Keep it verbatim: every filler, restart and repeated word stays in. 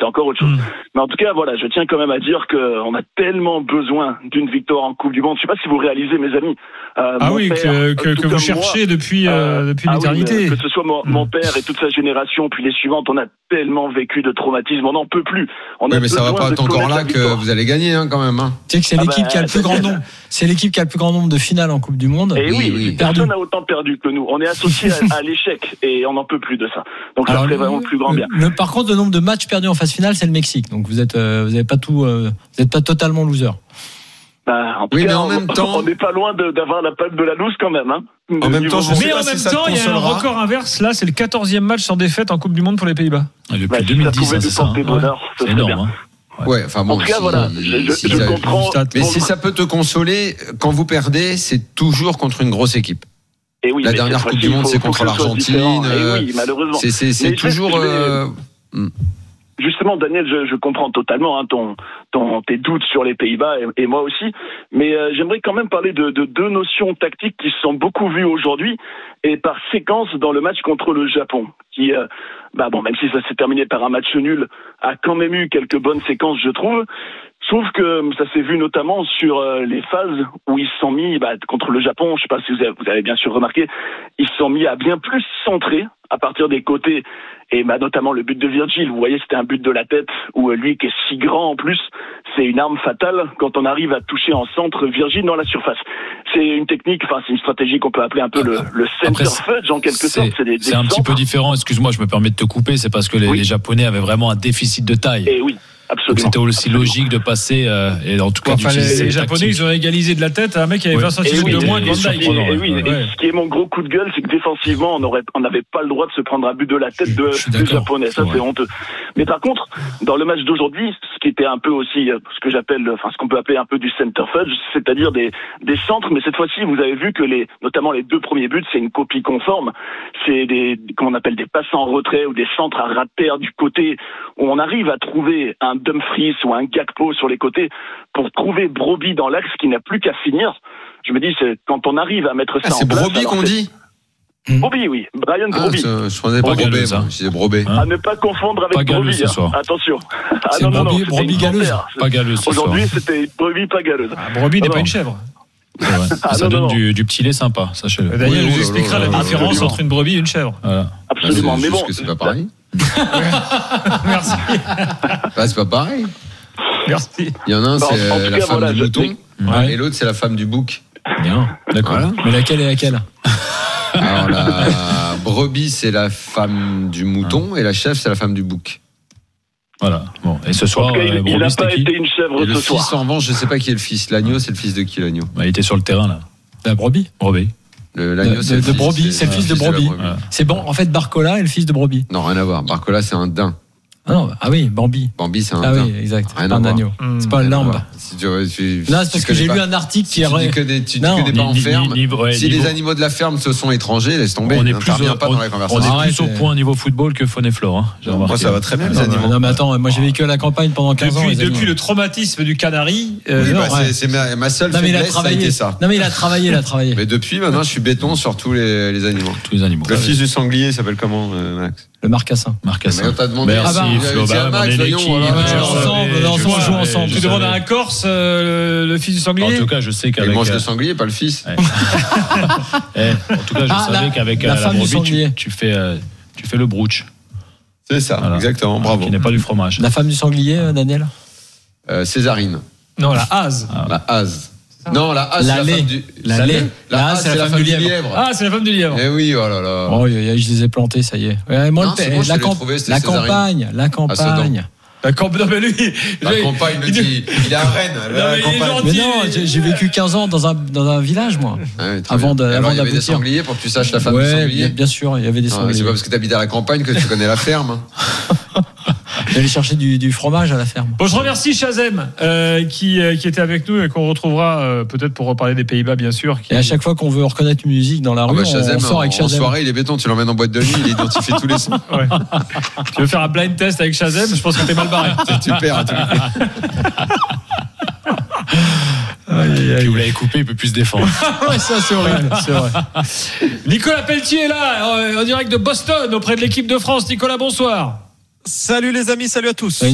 encore autre chose. Mmh. Mais en tout cas, voilà, je tiens quand même à dire qu'on a tellement besoin d'une victoire en Coupe du Monde. Je sais pas si vous réalisez, mes amis. Euh, ah oui, père, que, que, que vous moi, cherchez depuis, euh, depuis ah l'éternité. Oui, que ce soit mon, mmh. mon père et toute sa génération, puis les suivantes, on a tellement vécu de traumatisme, on n'en peut plus. On oui, a mais ça va pas être encore là que vous allez gagner, hein, quand même. Hein. Tu sais que c'est ah l'équipe bah, qui a le plus grand nombre. C'est l'équipe qui a le plus grand nombre de finales en Coupe du Monde. Et oui, oui personne n'a autant perdu que nous. On est associés à, à l'échec et on n'en peut plus de ça. Donc Alors, ça ferait vraiment le plus grand bien. Le, le, par contre, le nombre de matchs perdus en phase finale, c'est le Mexique. Donc vous êtes, euh, vous n'avez pas tout, euh, vous n'êtes pas totalement loser. Bah, en tout oui, cas, mais en on, même temps, on n'est pas loin de, d'avoir la patte de la loose quand même. Hein. En même temps, je mais en même temps, il y a un record inverse. Là, c'est le quatorzième match sans défaite en Coupe du Monde pour les Pays-Bas. Depuis bah, deux mille dix, si ça hein, c'est ça. Hein. Bonheur, c'est énorme. Hein. Ouais, enfin bon. En tout cas, si, voilà. Si, je, si je ça, comprends. Mais si ça peut te consoler, quand vous perdez, c'est toujours contre une grosse équipe. Et oui, la dernière Coupe du Monde, faut, c'est contre l'Argentine. Euh, oui, malheureusement. C'est, c'est, c'est toujours. Je vais, euh... Justement, Daniel, je, je comprends totalement hein, ton, ton, tes doutes sur les Pays-Bas et, et moi aussi, mais euh, j'aimerais quand même parler de, de deux notions tactiques qui se sont beaucoup vues aujourd'hui et par séquence dans le match contre le Japon, qui, euh, bah bon, même si ça s'est terminé par un match nul, a quand même eu quelques bonnes séquences, je trouve. Sauf que ça s'est vu notamment sur euh, les phases où ils se sont mis, bah, contre le Japon, je sais pas si vous avez, vous avez bien sûr remarqué, ils se sont mis à bien plus centrer à partir des côtés, et bah, notamment le but de Virgil, vous voyez, c'était un but de la tête, où euh, lui qui est si grand en plus, c'est une arme fatale quand on arrive à toucher en centre Virgil dans la surface. C'est une technique, enfin c'est une stratégie qu'on peut appeler un peu le, le center fudge en quelque c'est, sorte. C'est, des, des c'est un centres. petit peu différent, excuse-moi, je me permets de te couper, c'est parce que les, oui. les Japonais avaient vraiment un déficit de taille. Et oui. Absolument. Donc c'était aussi Absolument. logique de passer euh, et en tout cas enfin, les, les Japonais tactique. ils ont égalisé de la tête à un mec qui avait oui. vingt centimètres oui, de moins que et, Van Dijk. et, et, oui, ouais. et ce qui est mon gros coup de gueule, c'est que défensivement, on aurait, on n'avait pas le droit de se prendre un but de la tête de, du Japonais. Ça, c'est, c'est honteux. Mais par contre, dans le match d'aujourd'hui, ce qui était un peu aussi ce que j'appelle, enfin ce qu'on peut appeler un peu du center fudge, c'est-à-dire des, des centres. Mais cette fois-ci, vous avez vu que les, notamment les deux premiers buts, c'est une copie conforme. C'est des, comment on appelle des passes en retrait ou des centres à ras de terre du côté où on arrive à trouver un Dumfries ou un Gakpo sur les côtés pour trouver Brobbey dans l'axe qui n'a plus qu'à finir. Je me dis, c'est quand on arrive à mettre ça ah, en c'est place... Brobbey qu'on dit Brobbey, oui. Brian ah, Brobbey. Je prenais pas Brobbey, moi. Je disais Brobbey. Hein? À ne pas confondre avec pas Brobbey. Ce soir. Hein. Attention. Ah, c'est non, non, Brobbey, non, Brobbey galeuse. Pas galeuse ce Aujourd'hui, soir. c'était Brobbey pas galeuse. Ah, Brobbey n'est pas une chèvre. C'est vrai. Ah, ça non, donne non, du, du petit lait sympa, sachez-le. Daniel oui, nous oui, expliquera oui, la oui, différence absolument. entre une brebis et une chèvre. Voilà. Absolument. C'est mais bon, que c'est pas pareil. Merci. Bah, c'est pas pareil. Merci. Il y en a un, bah, c'est en tout la cas, femme voilà, du mouton, Ouais. et l'autre, c'est la femme du bouc. Bien. D'accord. Voilà. Mais laquelle est laquelle? Alors la brebis, c'est la femme du mouton, et la chèvre, c'est la femme du bouc. Voilà. Bon. Et ce soir, en tout cas, euh, il n'a Brobbey, c'était pas qui été une chèvre Et le ce fils, soir. en revanche, je sais pas qui est le fils. L'agneau, c'est le fils de qui, l'agneau? Bah, il était sur le terrain là. La Brobbey. Brobbey. Le, l'agneau, De- c'est de- le de fils, Brobbey, c'est le fils de la Brobbey. brebis. Voilà. C'est bon. En fait, Barcola est le fils de Brobbey. Non, rien à voir. Barcola, c'est un daim. Ah non, ah oui, Bambi. Bambi, c'est un Ah daim. oui, exact. Rien C'est pas à un voir. agneau. Mmh. C'est pas un Rien à lambe. voir. Si tu, tu, Non, c'est si parce tu que connais j'ai pas- lu un article Si qui tu aurait. dis que des- tu Non. ne connais pas Ni- en ni- ferme, ni- ouais, si niveau- les animaux de la ferme se sont étrangers, laisse tomber. On est plus, N'interviens au, pas on, dans la on conversation. est Arrête, plus au euh. point niveau football que Faune et Flore. Hein, j'ai Moi, remarqué. ça va très bien, les Non, animaux. non, mais attends, moi j'ai vécu à la campagne pendant quinze ans. Depuis, les animaux. depuis le traumatisme du canari. euh, Oui, non, bah, ouais. c'est, c'est ma, ma seule Non, mais il a faiblesse, ça a travaillé. été ça. Non, mais il a travaillé, il a travaillé. Mais depuis, maintenant, je suis béton sur tous les, les animaux. Tous les animaux. Le fils du sanglier s'appelle comment, euh, Max? Le marcassin. Marcassin. Mais on t'a demandé. Merci, Ah bah, Flo. Tiens, Bah, Max, on est voyons, l'équipe. voilà. Ouais, je ensemble, savais, ensemble, je on joue savais. ensemble. Tu demandes à un Corse, euh, le fils du En sanglier. tout cas, je sais Il qu'avec. mange euh, le sanglier, pas le fils. Ouais. Eh, en tout cas, je Ah, savais la- qu'avec la euh, la femme du brebis, sanglier. tu, tu fais, euh, tu fais le brooch. C'est ça, Voilà. exactement, bravo. Qui n'est pas du fromage. La femme du sanglier, euh, Daniel. Euh, Césarine. Non, la hase. Ah. La hase. Non, la hase, La c'est la lait. femme du. La lait. La La hase, c'est la femme du lièvre. Ah, c'est la femme du lièvre. Eh oui, oh là là. Oh, je les ai plantés, ça y est. Ouais, moi, Non, le c'est pa- bon, je la, te l'ai camp- trouvé, c'était la Césarine. campagne, la campagne. La camp... Non, mais lui. La lui, campagne, le il- dit. Il est à Rennes. Non, La mais il est campagne. gentil. Mais non, j'ai, j'ai vécu quinze ans dans un, dans un village, moi. Ah oui, très Avant bien. de- Et alors, avant il y avait des d'aboutir. sangliers pour que tu saches la femme du Ouais, sanglier. bien, bien sûr, il y avait des Non, sangliers. c'est pas parce que tu habites à la campagne que tu connais la ferme. hein. J'allais chercher du, du fromage à la ferme. Bon, je remercie Shazem euh, qui, euh, qui était avec nous et qu'on retrouvera euh, peut-être pour reparler des Pays-Bas, bien sûr. Qui... Et à chaque fois qu'on veut reconnaître une musique dans la Ah rue, bah, on- Shazam, on sort avec en Shazam. soirée, il est béton. Tu l'emmènes en boîte de nuit, il identifie tous les sons. Ouais. Tu veux faire un blind test avec Shazem? Je pense que t'es mal barré. Tu perds. tu perds. Puis vous l'avez coupé, il peut plus se défendre. Ouais, ça c'est horrible, c'est vrai. Nicolas Pelletier est là, en direct de Boston, auprès de l'équipe de France. Nicolas, bonsoir. Salut les amis, salut à tous.